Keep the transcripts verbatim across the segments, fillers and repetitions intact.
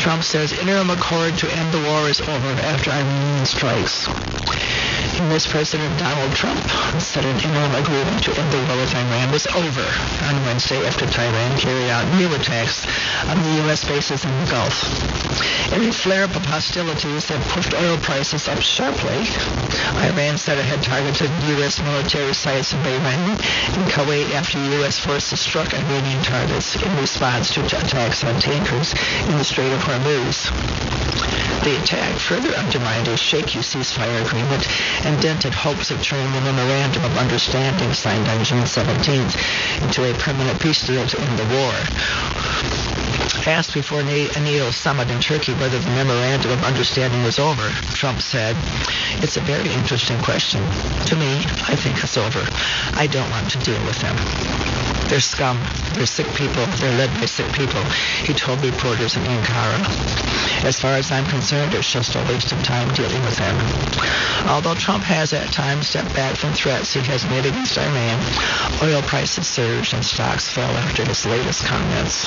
Trump says interim accord to end the war is over after Iranian strikes. U S President Donald Trump said an interim agreement to end the war with Iran was over on Wednesday after Tehran carried out new attacks on the U S bases in the Gulf. In a flare-up of hostilities that pushed oil prices up sharply, Iran said it had targeted U S military sites in Bahrain and Kuwait after U S forces struck Iranian targets in response to attacks on tankers in the Strait of Hormuz. The attack further undermined a shaky ceasefire agreement and dented hopes of turning the memorandum of understanding signed on June seventeenth into a permanent peace deal to end the war. Asked before a NATO summit in Turkey whether the memorandum of understanding was over, Trump said, "It's a very interesting question. To me, I think it's over. I don't want to deal with them. They're scum. They're sick people. They're led by sick people," he told reporters in Ankara. "As far as I'm concerned, it's just a waste of time dealing with them." Although Trump has at times stepped back from threats he has made against Iran, oil prices surged and stocks fell after his latest comments.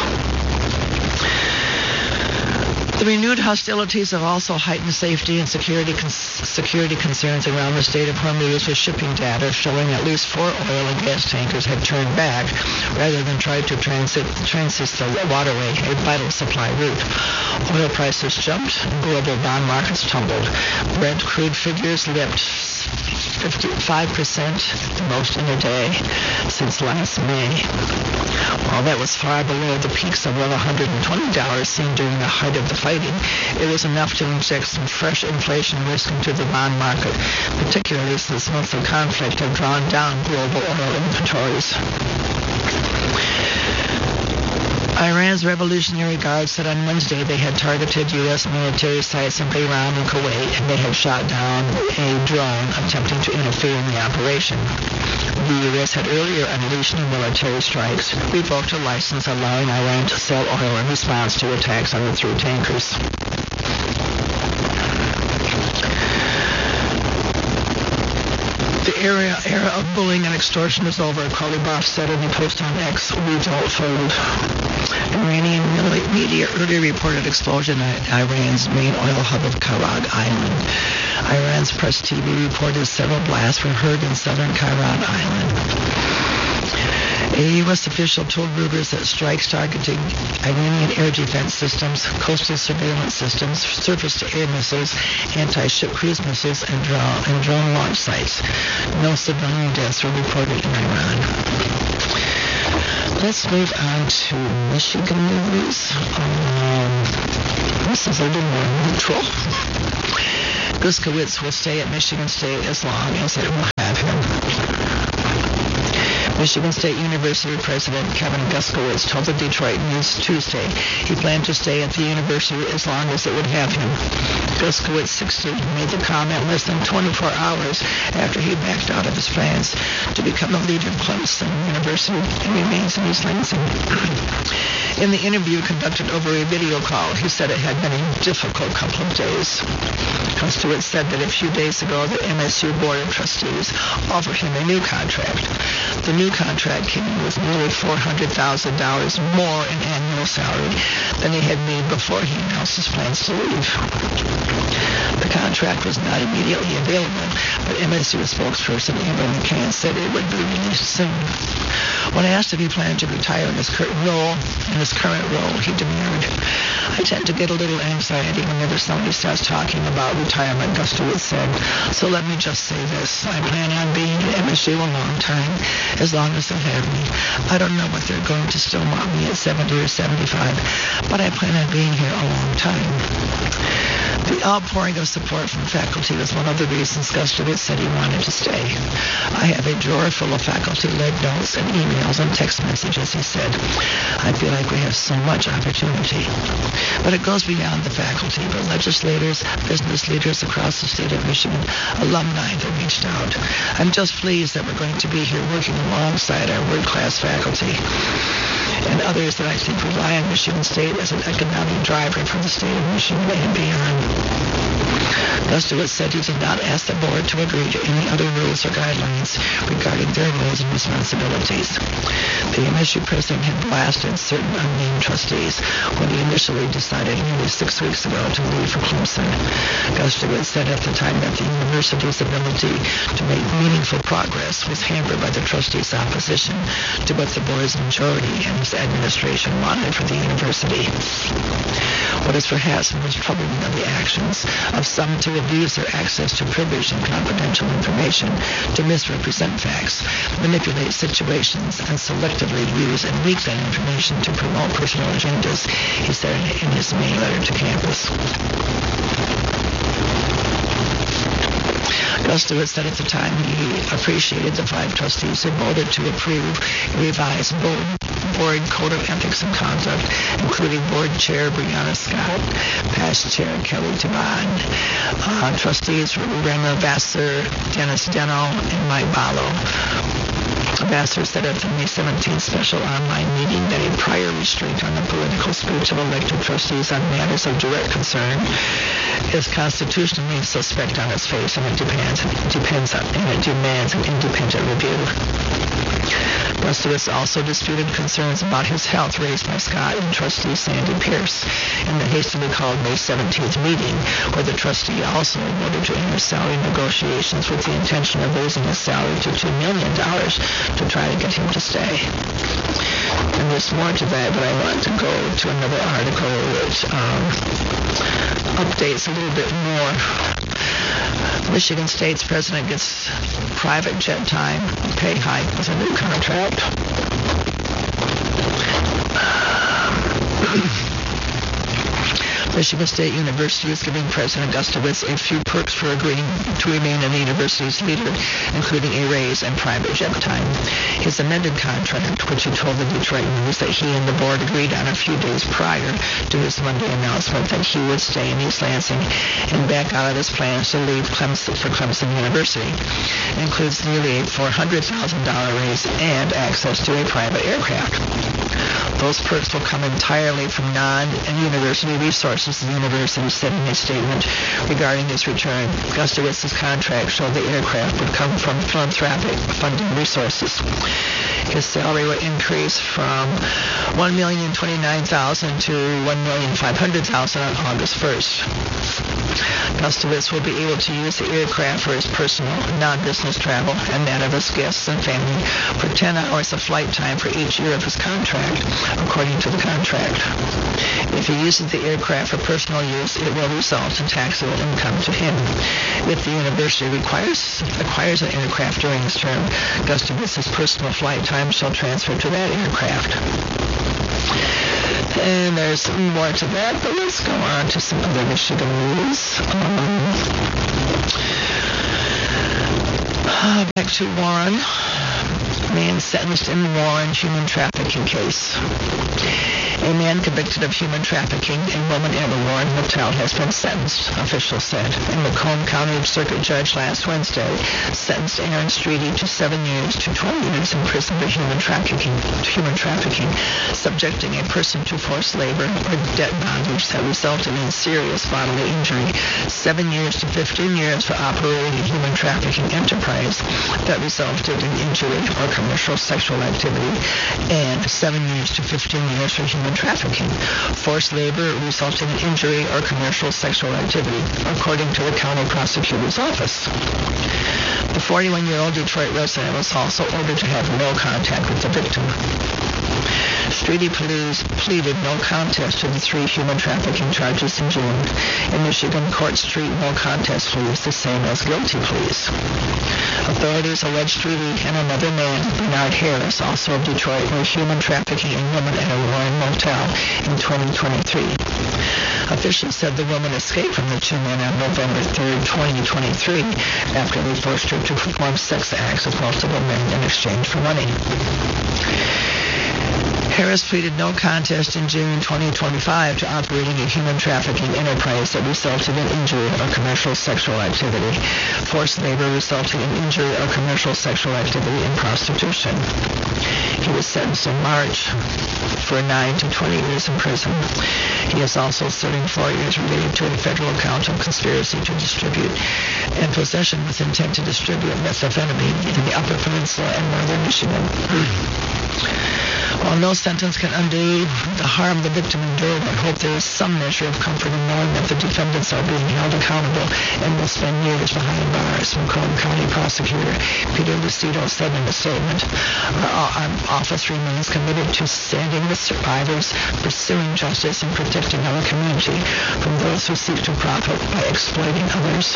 The renewed hostilities have also heightened safety and security cons- security concerns around the Strait of Hormuz, with shipping data showing at least four oil and gas tankers had turned back rather than tried to transit, transit the waterway, a vital supply route. Oil prices jumped and global bond markets tumbled. Brent crude figures leapt fifty-five percent, the most in a day since last May. While that was far below the peaks of well one hundred twenty dollars seen during the height of the fighting, it was enough to inject some fresh inflation risk into the bond market, particularly since months of conflict have drawn down global oil inventories. Iran's Revolutionary Guard said on Wednesday they had targeted U S military sites in Bahrain and Kuwait, and they had shot down a drone attempting to interfere in the operation. The U S had earlier unleashed new military strikes, revoked a license allowing Iran to sell oil in response to attacks on the through tankers. The era, era of bullying and extortion is over, Karlibaf said in a post on X, "We don't fold." Iranian media earlier reported explosion at Iran's main oil hub of Karag Island. Iran's press T V reported several blasts were heard in southern Karag Island. A U S official told Reuters that strikes targeting Iranian air defense systems, coastal surveillance systems, surface-to-air missiles, anti-ship cruise missiles, and drone, and drone launch sites. No civilian deaths were reported in Iran. Let's move on to Michigan news. Um, this is a little more neutral. Guskowitz will stay at Michigan State as long as it will have him. Michigan State University President Kevin Guskowitz told the Detroit News Tuesday he planned to stay at the university as long as it would have him. Guskowitz, sixty, made the comment less than twenty-four hours after he backed out of his plans to become a leader in Clemson University and remains in East Lansing. In the interview conducted over a video call, he said it had been a difficult couple of days. Guskowitz said that a few days ago the M S U Board of Trustees offered him a new contract. The new contract came in with nearly four hundred thousand dollars more in annual salary than he had made before he announced his plans to leave. The contract was not immediately available, but M S U spokesperson Amber McCann said it would be released soon. When asked if he planned to retire in his current role, in his current role, he demurred. "I tend to get a little anxiety whenever somebody starts talking about retirement," Guskowitz said. "So let me just say this. I plan on being at M S U a long time, as long as they'll have me. I don't know what they're going to still want me at seventy or seventy-five, but I plan on being here a long time." The outpouring of support from faculty was one of the reasons Guskowitz said he wanted to stay. "I have a drawer full of faculty-led notes and emails and text messages," he said. "I feel like we have so much opportunity." But it goes beyond the faculty, but legislators, business leaders across the state of Michigan, alumni that reached out. "I'm just pleased that we're going to be here working alongside our world-class faculty and others that I think rely on Michigan State as an economic driver for the state of Michigan and beyond." Guskowitz said he did not ask the board to agree to any other rules or guidelines regarding their roles and responsibilities. The M S U president had blasted certain unnamed trustees when he initially decided nearly six weeks ago to leave for Clemson. Gustowitz said at the time that the university's ability to make meaningful progress was hampered by the trustees' opposition to what the board's majority and its administration wanted for the university. What is perhaps most troubling are the actions of some to abuse their access to privileged and confidential information, to misrepresent facts, manipulate situations, and selectively use and leak that information to promote personal agendas, he said in his May letter to campus. Gustowitz said at the time he appreciated the five trustees who voted to approve a revised board, board code of ethics and conduct, including board chair Brianna Scott, past chair Kelly Taban, uh, trustees Rema Vassar, Dennis Deno, and Mike Ballo. Vassar said at the May seventeenth special online meeting that a prior restraint on the political speech of elected trustees on matters of direct concern is constitutionally suspect on its face, and it depends, it depends on, and it demands an independent review. Gustowitz also disputed concerns about his health raised by Scott and trustee Sandy Pierce in the hastily called May seventeenth meeting, where the trustee also voted to enter salary negotiations with the intention of raising his salary to two million dollars to try to get him to stay. And there's more to that, but I want to go to another article which um, updates a little bit more. Michigan State's president gets private jet time pay hike with a new contract. Michigan State University is giving President Gustowitz a few perks for agreeing to remain in the university's leader, including a raise and private jet time. His amended contract, which he told the Detroit News that he and the board agreed on a few days prior to his Monday announcement that he would stay in East Lansing and back out of his plans to leave Clemson for Clemson University, it includes nearly a four hundred thousand dollars raise and access to a private aircraft. Those perks will come entirely from non- and university resources, the university said in a statement regarding his return. Gustowitz's contract showed the aircraft would come from philanthropic funding resources. His salary would increase from one million twenty-nine thousand dollars to one million five hundred thousand dollars on August first. Gustowitz will be able to use the aircraft for his personal, non-business travel and that of his guests and family for ten hours of flight time for each year of his contract, according to the contract. If he uses the aircraft for personal use, it will result in taxable income to him. If the university requires acquires an aircraft during his term, Gustowitz's personal flight time shall transfer to that aircraft. And there's more to that, but let's go on to some other Michigan news. Um, uh, back to Warren. Man sentenced in Warren human trafficking case. A man convicted of human trafficking in woman at a Warren motel has been sentenced, officials said. A Macomb County Circuit Judge last Wednesday sentenced Aaron Streety to seven years to twelve years in prison for human trafficking, human trafficking, subjecting a person to forced labor or debt bondage that resulted in serious bodily injury, seven years to fifteen years for operating a human trafficking enterprise that resulted in injury or commercial sexual activity, and seven years to fifteen years for human trafficking, forced labor resulting in injury or commercial sexual activity, according to the county prosecutor's office. The forty-one-year-old Detroit resident was also ordered to have no contact with the victim. Streety pleaded no contest to the three human trafficking charges in June. In Michigan, courts treat no contest pleas the same as guilty pleas. Authorities allege Streety and another man, Bernard Harris, also of Detroit, were human trafficking a woman at a Warren motel in twenty twenty-three. Officials said the woman escaped from the two men on November third, twenty twenty-three, after they forced her to perform sex acts with multiple men in exchange for money. Harris pleaded no contest in June twenty twenty-five to operating a human trafficking enterprise that resulted in injury or commercial sexual activity, forced labor resulting in injury or commercial sexual activity in prostitution. He was sentenced in March for nine to twenty years in prison. He is also serving four years related to a federal count of conspiracy to distribute and possession with intent to distribute methamphetamine in the Upper Peninsula and Northern Michigan. While no sentence can undo the harm the victim endured, I hope there is some measure of comfort in knowing that the defendants are being held accountable and will spend years behind bars. Macomb County Prosecutor Peter Lucido said in a statement, our, our office remains committed to standing with survivors, pursuing justice, and protecting our community from those who seek to profit by exploiting others.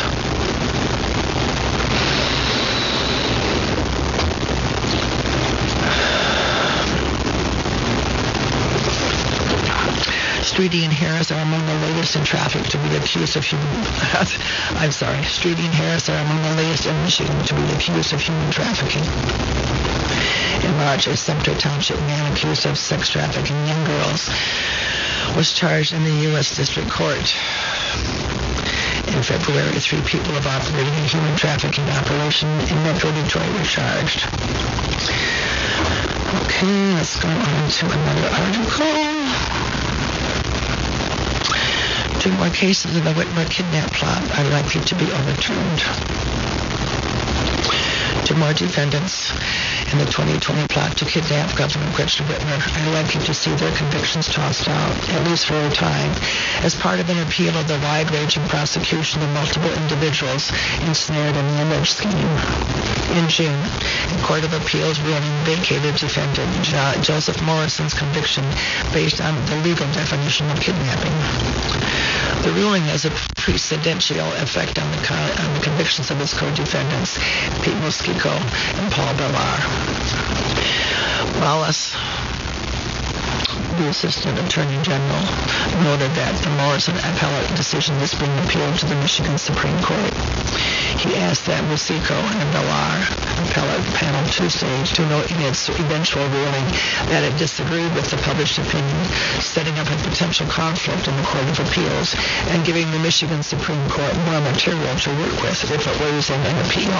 Streety and Harris are among the latest in traffic to be accused of human... I'm sorry. Streety and Harris are among the latest in Michigan to be accused of human trafficking. In March, a Sumter Township man accused of sex trafficking young girls was charged in the U S District Court. In February, three people of operating a human trafficking operation in Metro Detroit were charged. Okay, let's go on to another article. Two more cases of the Whitmer kidnap plot are likely to be overturned. Two more defendants in the twenty twenty plot to kidnap Governor Gretchen Whitmer are likely to see their convictions tossed out, at least for a time, as part of an appeal of the wide-ranging prosecution of multiple individuals ensnared in the alleged scheme. In June, a Court of Appeals ruling vacated defendant jo- Joseph Morrison's conviction based on the legal definition of kidnapping. The ruling has a precedential effect on the, con- on the convictions of his co-defendants, Pete Moskico and Paul Bellar. Wallace, the Assistant Attorney General, noted that the Morrison appellate decision is being appealed to the Michigan Supreme Court. He asked that Moskico and Bellar appellate panel Tuesday to note in its eventual ruling that it disagreed with the published opinion, setting up a potential conflict in the Court of Appeals and giving the Michigan Supreme Court more material to work with if it weighs in an appeal.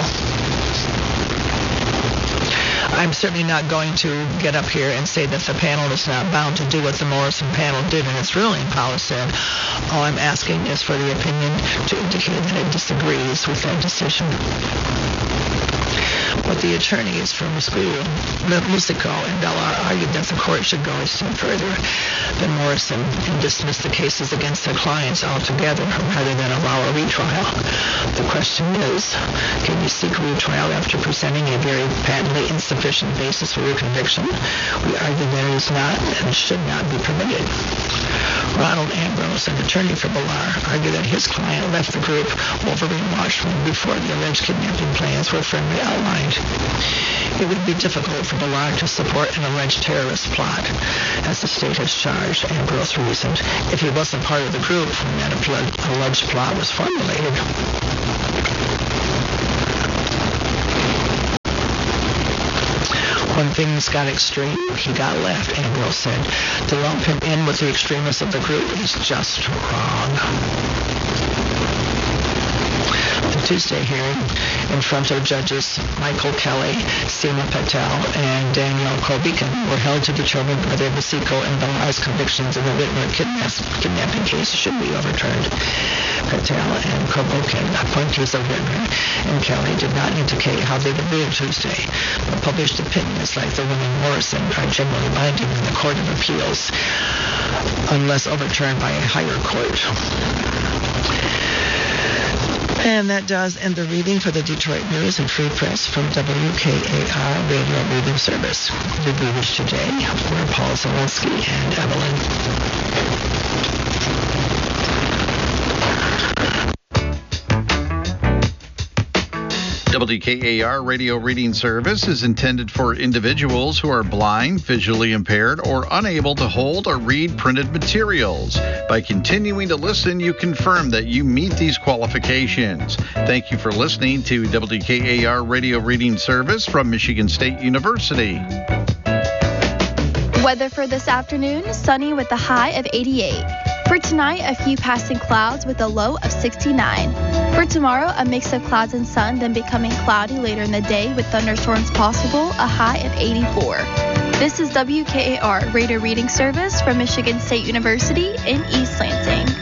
I'm certainly not going to get up here and say that the panel is not bound to do what the Morrison panel did in its ruling. Powell said, all I'm asking is for the opinion to indicate that it disagrees with that decision. But the attorneys for Moskico and Bellar argued that the court should go a step further than Morrison and dismiss the cases against their clients altogether rather than allow a retrial. The question is, can you seek retrial after presenting a very patently insufficient basis for your conviction? We argue that it is not and should not be permitted. Ronald Ambrose, an attorney for Bellar, argued that his client left the group Wolverine Washburn before the alleged kidnapping plans were firmly outlined. It would be difficult for Bellar to support an alleged terrorist plot, as the state has charged, Ambrose reasoned, if he wasn't part of the group when that alleged plot was formulated. When things got extreme, he got left, Ambrose said. To lump him in with the extremists of the group is just wrong. The Tuesday hearing in front of judges Michael Kelly, Seema Patel, and Daniel Kolbikin were held to determine whether Moskico and Bellar's convictions in the Whitmer kidnapping case should be overturned. Patel and Kolbikin, appointees of Whitmer and Kelly, did not indicate how they would rule Tuesday. The published opinions, like the one in Morrison, are generally binding in the Court of Appeals unless overturned by a higher court. And that does end the reading for the Detroit News and Free Press from W K A R Radio Reading Service. The readers today were Paul Zielinski and Evelyn. W K A R Radio Reading Service is intended for individuals who are blind, visually impaired, or unable to hold or read printed materials. By continuing to listen, you confirm that you meet these qualifications. Thank you for listening to W K A R Radio Reading Service from Michigan State University. Weather for this afternoon, sunny with a high of eighty-eight. For tonight, a few passing clouds with a low of sixty-nine. For tomorrow, a mix of clouds and sun, then becoming cloudy later in the day with thunderstorms possible, a high of eighty-four. This is W K A R Radio Reading Service from Michigan State University in East Lansing.